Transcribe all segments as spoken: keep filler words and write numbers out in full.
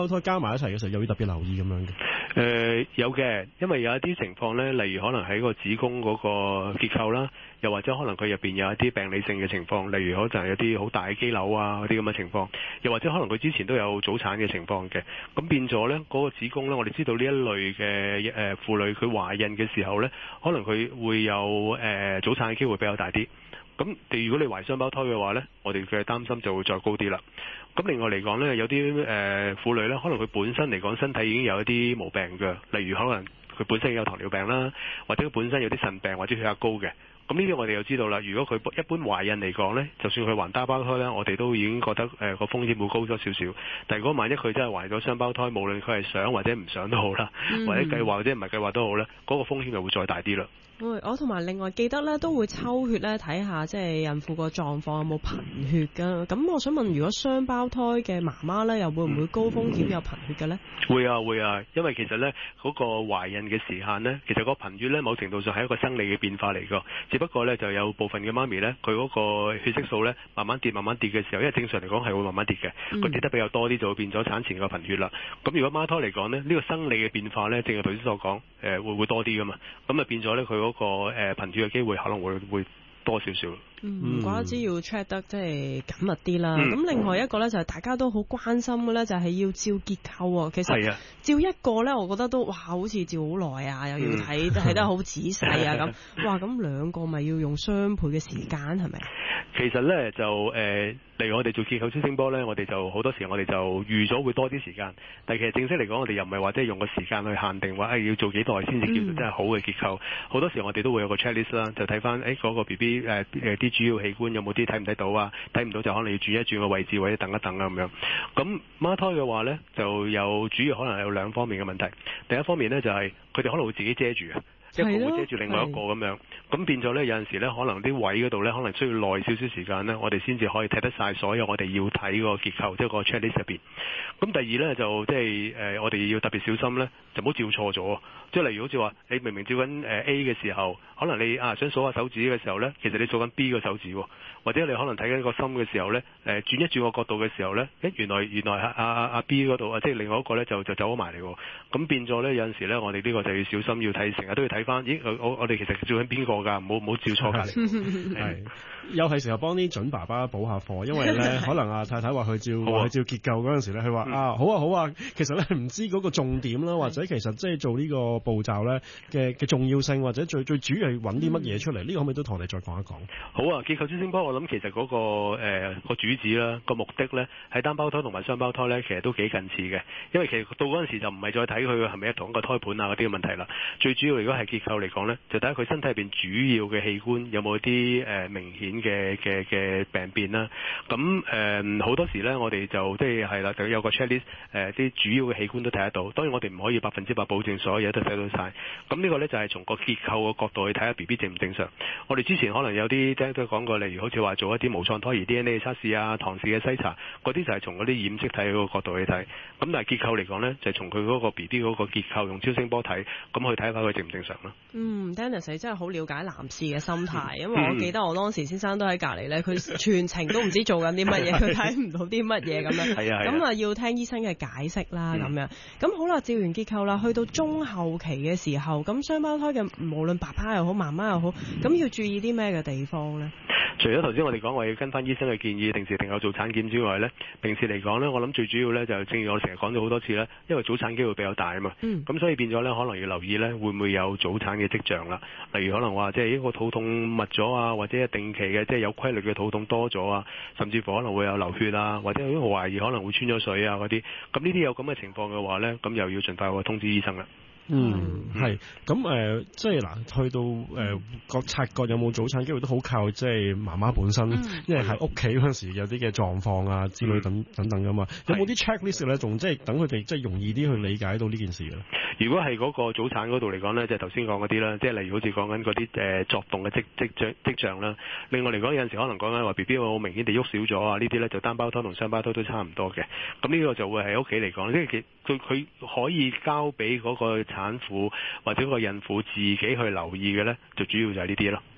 胞胎加埋一齊嘅時候，又要特別留意咁樣嘅。誒、 呃，有嘅，因為有一啲情況咧，例如可能喺個子宮嗰個結構啦，又或者可能佢入邊有一啲病理性嘅情況，例如可能有啲好大嘅肌瘤啊嗰啲咁嘅情況，又或者可能佢之前都有早產嘅情況嘅，咁變咗咧嗰個子宮咧，我哋知道呢一類嘅誒婦女佢懷孕嘅時候咧，可能佢會有誒、呃、早產嘅機會比較大啲。咁你如果你懷雙胞胎嘅話咧，我哋嘅擔心就會再高啲啦。咁另外嚟講咧，有啲誒、呃、婦女咧，可能佢本身嚟講身體已經有一啲毛病嘅，例如可能佢本身有糖尿病啦，或者佢本身有啲腎病或者血壓高嘅。咁呢啲我哋就知道啦。如果佢一般懷孕嚟講咧，就算佢懷單胞胎咧，我哋都已經覺得誒個、呃、風險會高咗少少。但係如果萬一佢真係懷咗雙胞胎，無論佢係想或者唔想都好啦，嗯、或者計劃或者唔係計劃都好咧，嗰、那個風險就會再大啲啦。 我同埋另外記得咧都會抽血咧睇下即係孕婦個狀況有冇貧血噶。咁我想問，如果雙胞胎嘅媽媽咧，又會唔會高風險有貧血嘅咧？ 會啊會啊，因為其實咧嗰、那個懷孕嘅時限咧，其實個貧血咧某程度上係一個生理嘅變化嚟噶。只不過咧就有部分嘅媽咪咧，佢嗰個血色素咧慢慢跌慢慢跌嘅時候，因為正常嚟講係會慢慢跌嘅，佢、嗯、跌得比較多啲就會變咗產前個貧血啦。咁如果孖胎嚟講咧，呢、這個生理嘅變化咧，正如頭先所講，誒、呃、會會多啲噶嘛。咁啊變咗咧佢嗰個誒貧血嘅機會可能會會多少少。 嗯，唔怪得知要 check 得即係緊密啲啦。咁、嗯、另外一個咧就係大家都好關心嘅咧，就係要照結構。其實照一個咧，我覺得都哇，好似照好耐啊，又要睇睇、嗯、得好仔細啊咁。哇，咁兩個咪要用雙倍嘅時間係咪？ 其實咧就誒、呃，例如我哋做結構超聲波咧，我哋就好多時我哋就預咗會多啲時間。但係其實正式嚟講，我哋又唔係話即係用個時間去限定話誒、哎、要做幾耐先至叫做真係好嘅結構。好、嗯、多時我哋都會有個 checklist 啦，就睇翻誒嗰個 B B 誒誒啲主要器官有冇啲睇唔睇到啊？睇唔到就可能要轉一轉個位置或者等一等啊咁樣。咁孖胎嘅話咧，就有主要可能有兩方面嘅問題。第一方面咧就係佢哋可能會自己遮住啊。一個會遮住另外一個咁樣，咁變咗咧有陣時咧，可能啲位嗰度咧，可能需要耐少少時間咧，我哋先至可以睇得晒所有我哋要睇個結構，即係個 checklist 入邊。咁第二咧就即係誒，我哋要特別小心咧，就唔好照錯咗。即係例如好似話，你明明照緊誒 A 嘅時候，可能你啊想數下手指嘅時候咧，其實你數緊 B 個手指喎，或者你可能睇緊個心嘅時候咧，誒轉一轉個角度嘅時候咧，誒原來原來阿阿阿 B 嗰度啊，即係另外一個咧就就走咗埋嚟喎。咁變咗咧有陣時咧，我哋呢個就要小心，要睇成日都要睇翻。咦，我我哋其實照緊邊個㗎？唔好唔好照錯隔離。 係，又係時候幫啲準爸爸補下課，因為咧可能阿太太話佢照話佢照結構嗰陣時咧，佢話、嗯、啊好啊好啊，其實咧唔知嗰個重點啦，或者其實即係做呢個步驟咧嘅嘅重要性，或者最最主要係揾啲乜嘢出嚟？呢、嗯這個可唔可以都同我哋再講一講？ 好啊，結構超聲波我諗其實嗰、那個誒個、呃、主旨啦，個目的咧喺單胞胎同埋雙胞胎咧，其實都幾近似嘅。因為其實到嗰陣時就唔係再睇佢係咪同一個胎盤啊嗰啲嘅問題啦。最主要如果係結構嚟講咧，就睇下佢身體入邊主要嘅器官有冇啲誒明顯嘅嘅嘅病變啦。咁誒好多時咧，我哋就即係係啦，就有個 checklist 誒啲主要嘅器官都睇得到。當然我哋唔可以百分之百保證所有嘢都睇到晒。咁呢個咧就係從個結構嘅角度去睇下 B B 正唔正常。我哋之前可能有啲即係都講過，例如好似話做一啲無創胎兒 D N A 嘅測試啊、唐氏嘅篩查，嗰啲就係從嗰啲染色體嗰個角度去睇。咁但係結構嚟講咧，就係從佢嗰個 B B 嗰個結構用超聲波睇，咁去睇下佢正唔正常啦。 嗯 Dennis 你真係好了解男士嘅心態，因為我記得我當時先生都喺隔離咧，佢全程都唔知做緊啲乜嘢，佢睇唔到啲乜嘢咁樣。係啊，咁啊要聽醫生嘅解釋啦咁、嗯、樣。咁好啦，照完結構啦，去到中後期嘅時候，咁雙胞胎嘅無論爸爸又好媽媽又好，咁要注意啲咩嘅地方咧？ 除咗頭先我哋講話要跟翻醫生嘅建議，定時定候做產檢之外咧，平時嚟講咧，我諗最主要咧就正如我成日講咗好多次咧，因為早產機會比較大啊嘛，咁、嗯、所以變咗咧可能要留意咧會唔會有早產嘅跡象啦，例如可能話即係一個肚痛密咗啊，或者定期嘅即係有規律嘅肚痛多咗啊，甚至乎可能會有流血啊，或者有啲懷疑可能會穿咗水啊嗰啲，咁呢啲有咁嘅情況嘅話咧，咁又要盡快去通知醫生啦。 嗯，係咁誒，即係嗱，去到誒個、呃、察覺有冇早產機會都好靠即係媽媽本身，嗯、因為喺屋企嗰陣時有啲嘅狀況啊之類等、嗯、等等噶嘛。有冇啲 checklist 咧，仲即係等佢哋即係容易啲去理解到呢件事咧？ 如果係嗰個早產嗰度嚟講咧，就係頭先講嗰啲啦，即係例如好似講緊嗰啲誒作動嘅跡跡象跡象啦。另外嚟講有陣時可能講緊話 B B 好明顯地喐少咗啊，呢啲咧就單胞胎同雙胞胎都差唔多嘅。咁呢個就會喺屋企嚟講，即係佢佢可以交俾嗰個產婦或者個孕婦自己去留意嘅咧，就主要就係呢啲咯。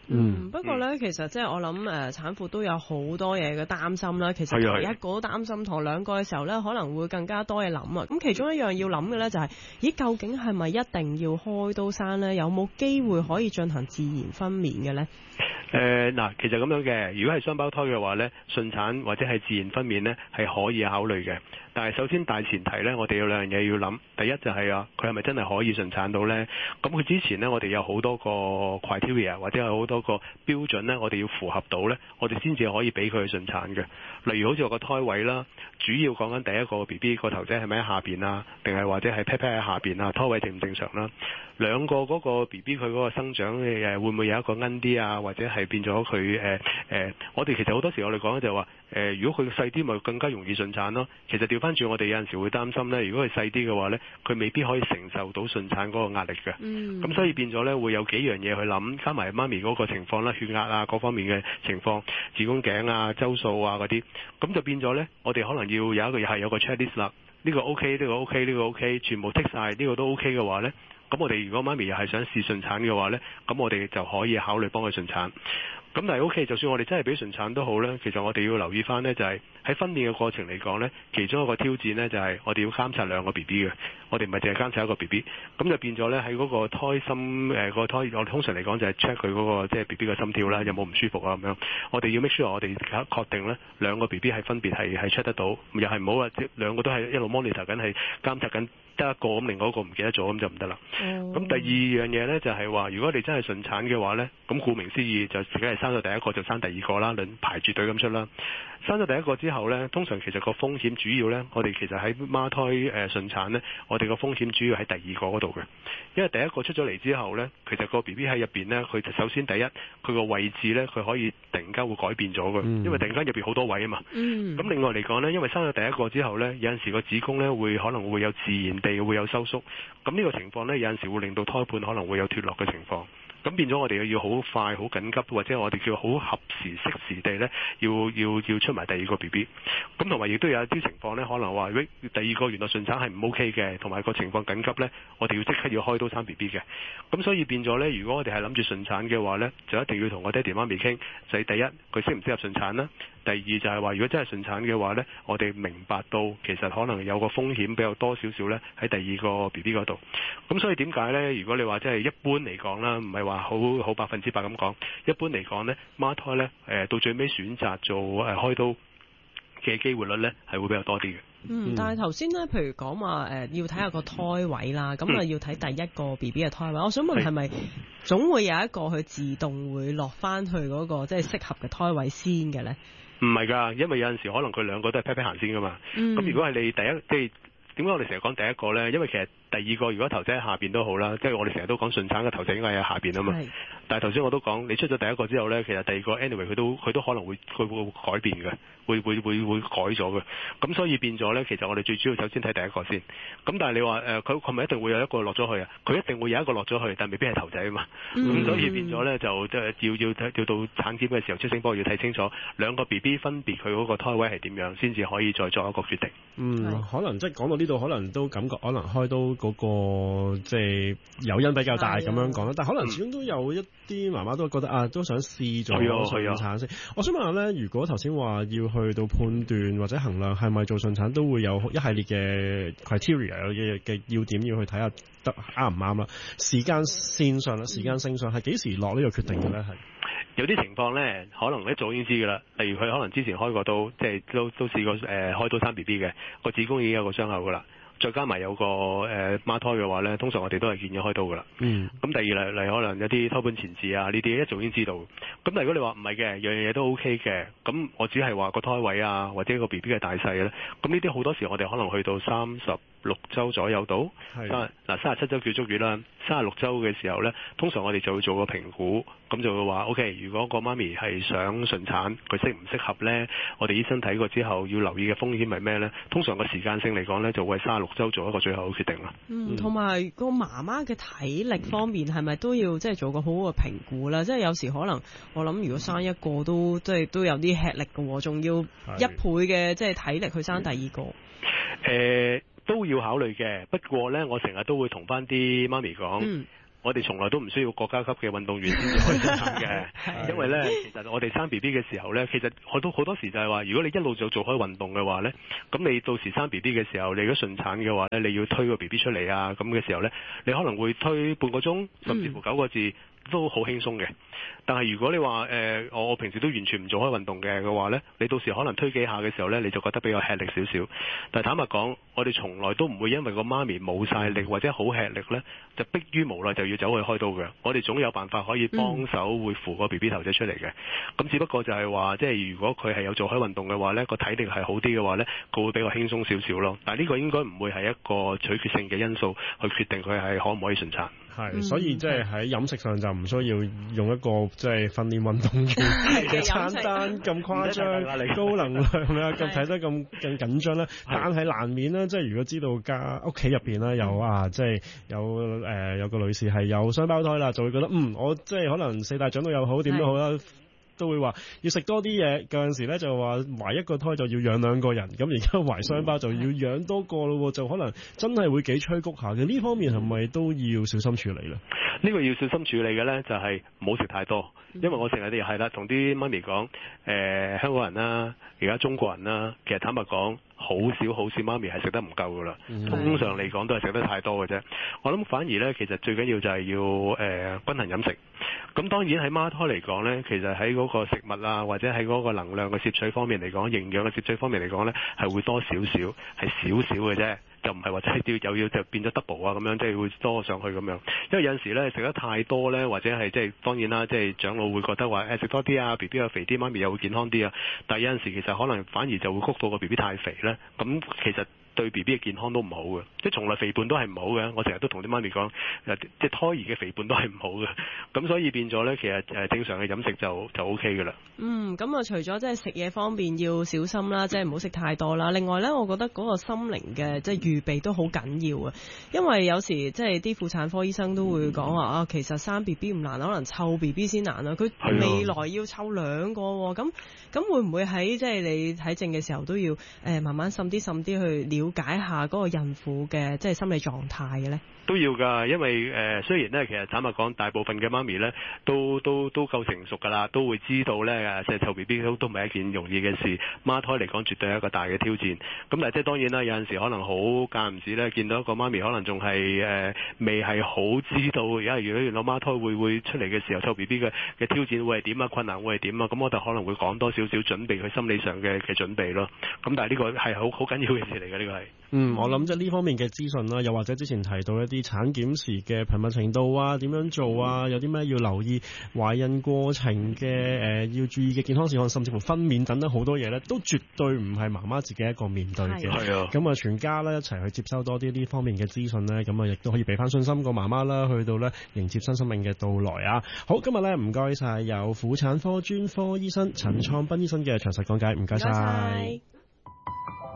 嗯，不過咧，其實即係我諗誒，產婦都有好多嘢嘅擔心啦。其實頭一個都擔心，同兩個嘅時候咧，可能會更加多嘢諗啊。咁其中一樣要諗嘅咧就係、是，咦，究竟係咪一定要開刀生咧？有冇機會可以進行自然分娩嘅咧？ 誒嗱、呃，其實咁樣嘅，如果係雙胞胎嘅話咧，順產或者係自然分娩咧，係可以考慮嘅。但係首先大前提咧，我哋有兩樣嘢要諗。第一就係啊，佢係咪真係可以順產到咧？咁佢之前咧，我哋有好多個 criteria 或者有好多個標準咧，我哋要符合到咧，我哋先至可以俾佢去順產嘅。例如好似我個胎位啦，主要講緊第一個 B B 個頭仔係咪喺下邊啊，定係或者係 pat pat 喺下邊啊，胎位正唔正常啦？兩個嗰個 B B 佢嗰個生長誒會唔會有一個奀啲啊，或者係變咗佢誒誒？我哋其實好多時我哋講就係話誒，如果佢細啲咪更加容易順產咯。其實調翻轉我哋有陣時會擔心咧，如果佢細啲嘅話咧，佢未必可以承受到順產嗰個壓力嘅。咁、嗯、所以變咗咧會有幾樣嘢去諗，加埋媽咪嗰個情況啦、血壓啊各方面嘅情況、子宮頸啊、周數啊嗰啲，咁就變咗咧，我哋可能要有一個又係有個 checklist 啦。呢個 OK，呢個 OK，呢個 OK，全部剔晒，呢個都 OK 嘅話咧。咁我哋如果媽咪又係想試順產嘅話呢，咁我哋就可以考慮幫佢順產。咁但係 OK，就算我哋真係俾順產都好呢，其實我哋要留意翻呢，就係喺分娩嘅過程嚟講呢，其中一個挑戰呢，就係我哋要監察兩個 B B 嘅，我哋唔係淨係監察一個 B B。咁就變咗呢，喺嗰個胎心誒、呃嗰個胎，我通常嚟講就係 check 佢嗰個即係 B B 嘅心跳啦，有冇唔舒服啊咁樣。我哋要 make sure 我哋確定呢兩個 B B 係分別係係 check 得到，又係唔好話即兩個都係一路 monitor 緊係監察緊。得一個咁，另外一個唔記得咗咁就唔得啦。咁、oh. 第二樣嘢呢，就係話，如果你真係順產嘅話呢，咁顧名思義就自己係生咗第一個就生第二個啦，輪排住隊咁出啦。生咗第一個之後呢，通常其實個風險主要呢，我哋其實喺孖胎誒順產呢，我哋個風險主要喺第二個嗰度嘅，因為第一個出咗嚟之後呢，其實個 B B 喺入邊呢，佢首先第一佢個位置呢，佢可以突然間會改變咗嘅，mm. 因為突然間入邊好多位啊嘛。咁、mm. 另外嚟講呢，因為生咗第一個之後呢，有陣時個子宮呢會可能會有自然地會有收縮，咁呢個情況呢，有陣時會令到胎盤可能會有脫落嘅情況。咁變咗我哋要好快、好緊急，或者我哋叫好合時、適時地咧，要要要出埋第二個 B B。咁同埋亦都有一啲情況咧，可能話，喂，第二個原來順產係唔 OK 嘅，同埋個情況緊急咧，我哋要即刻要開刀生 B B 嘅。咁所以變咗咧，如果我哋係諗住順產嘅話咧，就一定要同我爹哋媽咪傾，就係第一，佢適唔適合順產啦。第二就係話，如果真係順產嘅話咧，我哋明白到其實可能有個風險比較多少少咧喺第二個 B B 嗰度。咁所以點解咧？如果你話真係一般嚟講啦，唔係話好好百分之百咁講，一般嚟講咧，孖胎咧誒到最尾選擇做誒開刀嘅機會率咧係會比較多啲嘅。 嗯，但係頭先咧，譬如講話誒要睇下個胎位啦，咁啊、嗯、要睇第一個 B B 嘅胎位。我想問係咪總會有一個佢自動會落翻去嗰個即係適合嘅胎位先嘅咧？ 唔係㗎，因為有陣時可能佢兩個都係 pat pat 行先㗎嘛。咁、嗯、如果係你第一，即係點解我哋成日講第一個咧？因為其實第二個如果頭仔喺下邊都好啦，即係我哋成日都講順產嘅頭仔應該喺下邊啊嘛。是但係頭先我都講，你出咗第一個之後咧，其實第二個 anyway 佢都佢都可能會佢會改變嘅，會會會會改咗嘅。咁所以變咗咧，其實我哋最主要首先睇第一個先。咁但係你話誒，佢佢咪一定會有一個落咗去啊？佢一定會有一個落咗去，但未必係頭仔啊嘛。咁、嗯、所以變咗咧，就即係要要睇要到產檢嘅時候，超聲波要睇清楚兩個 B B 分別佢嗰個胎位係點樣，先至可以再作一個決定。 嗯，可能即係講到呢度，可能都感覺可能開刀嗰、那個即係誘因比較大咁樣講啦。但係可能始終都有一啲媽媽都覺得啊，都想試咗順產先。我想問下咧，如果頭先話要去到判斷或者衡量係咪做順產，都會有一系列嘅 criteria 嘅嘅要點要去睇下得啱唔啱啦。時間線上啦，時間性上係幾時落呢個決定嘅咧？係有啲情況咧，可能一早已經知㗎啦。例如佢可能之前開過刀，即係都都試過誒、呃、開刀生 B B 嘅，個子宮已經有個傷口㗎啦。再加埋有個誒孖胎嘅話咧，通常我哋都係建議開刀㗎啦。嗯。咁第二嚟嚟可能有啲胎盤前置啊，呢啲一早已經知道。咁但係如果你話唔係嘅，樣樣嘢都 OK 嘅，咁我只係話個胎位啊，或者個 B B 嘅大細咧，咁呢啲好多時我哋可能去到三十六週左右到，係嗱三十七週叫足月啦，三十六週嘅時候咧，通常我哋就會做個評估，咁就會話 OK，如果個媽咪係想順產，佢適唔適合咧？我哋醫生睇過之後要留意嘅風險係咩咧？通常個時間性嚟講咧，就會係三十六週做一個最後嘅決定啦。 嗯，同埋個媽媽嘅體力方面係咪都要即係做個好好嘅評估啦？即係有時可能我諗，如果生一個都即係都有啲吃力嘅，仲要一倍嘅即係體力去生第二個。誒、 呃。都要考慮嘅，不過呢，我成日都會同翻啲媽咪講，嗯、 我哋從來都唔需要國家級嘅運動員先至可以順產嘅，因為咧其實我哋生 B B 嘅時候咧，其實好多好多時就係話，如果你一路就做開運動嘅話咧，咁你到時生 B B 嘅時候，你如果順產嘅話咧，你要推個 B B 出嚟啊，咁嘅時候咧，你可能會推半個鐘，甚至乎九個字。都好輕鬆嘅，但係如果你話誒、呃，我平時都完全唔做開運動嘅嘅話呢，你到時可能推幾下嘅時候呢，你就覺得比較吃力少少。但係坦白講，我哋從來都唔會因為個媽咪冇晒力或者好吃力呢，就迫於無奈就要走去開刀嘅。我哋總有辦法可以幫手會扶個 B B 頭仔出嚟嘅。咁只不過就係話，即係如果佢係有做開運動嘅話呢，個體力係好啲嘅話呢，佢會比較輕鬆少少咯。但係呢個應該唔會係一個取決性嘅因素去決定佢係可唔可以順產。 係，所以即係喺飲食上就唔需要用一個即係訓練運動員嘅餐單咁誇張、高能量啊，咁睇得咁咁緊張啦。但係難免啦，即係如果知道家屋企入邊啦有啊，即係有誒、呃、有個女士係有雙胞胎啦，就會覺得嗯，我即係可能四大長到又好，點都好啦。都會話要食多啲嘢，嗰陣時咧就話懷一個胎就要養兩個人，咁而家懷雙胞就要養多個咯，就可能真係會幾催谷下嘅。呢方面係咪都要小心處理咧？ 呢個要小心處理嘅咧，就係唔好食太多，因為我成日都係啦，同啲媽咪講，誒、呃、香港人啦，而家中國人啦，其實坦白講，好少好少媽咪係食得唔夠噶啦，通常嚟講都係食得太多嘅啫。我諗反而咧，其實最緊要就係要誒、呃、均衡飲食。咁當然喺孖胎嚟講咧，其實喺嗰個食物啊，或者喺嗰個能量嘅攝取方面嚟講，營養嘅攝取方面嚟講咧，係會多少少，係少少嘅啫。就唔係話真係要又要就變咗 double 啊咁樣，即係會多上去咁樣。因為有陣時咧食得太多咧，或者係即係當然啦，即係長老會覺得話誒食多啲啊 ，B B 又肥啲，媽咪又會健康啲啊。但係有陣時其實可能反而就會谷到個 B B 太肥咧。咁其實對 B B 嘅健康都唔好嘅，即係從來肥胖都係唔好嘅。我成日都同啲媽咪講，即係胎兒嘅肥胖都係唔好嘅。咁所以變咗咧，其實誒正常嘅飲食就就 O K 嘅啦。 嗯，咁啊，除咗即係食嘢方面要小心啦，即係唔好食太多啦。另外咧，我覺得嗰個心靈嘅即係預備都好緊要啊。因為有時即係啲婦產科醫生都會講話啊，其實生 B B 唔難，可能湊 B B 先難啊。佢未來要湊兩個，咁咁會唔會喺即係你睇症嘅時候都要誒慢慢滲啲滲啲去了解下嗰個孕婦嘅即係心理狀態嘅咧？ 都要㗎，因為誒、呃、雖然咧，其實坦白講，大部分嘅媽咪咧都都都夠成熟㗎啦，都會知道咧誒，即係湊 B B 都都唔係一件容易嘅事。孖胎嚟講，絕對係一個大嘅挑戰。咁但係即係當然啦，有陣時可能好間唔時咧，見到一個媽咪可能仲係誒未係好知道，而家如果原來孖胎會會出嚟嘅時候，湊 B B 嘅嘅挑戰會係點啊，困難會係點啊，咁我哋可能會講多少少準備佢心理上嘅嘅準備咯。咁但係呢個係好好緊要嘅事嚟嘅，呢個係。 嗯，我諗即係呢方面嘅資訊啦，又或者之前提到一啲產檢時嘅頻密程度啊，點樣做啊，有啲咩要留意懷孕過程嘅誒、呃、要注意嘅健康事項，甚至乎分娩等等好多嘢咧，都絕對唔係媽媽自己一個面對嘅。係啊，咁啊全家咧一齊去接收多啲呢方面嘅資訊咧，咁啊亦都可以俾翻信心個媽媽啦，去到咧迎接新生命嘅到來啊！好，今日咧唔該晒有婦產科專科醫生陳創斌醫生嘅詳細講解，唔該晒。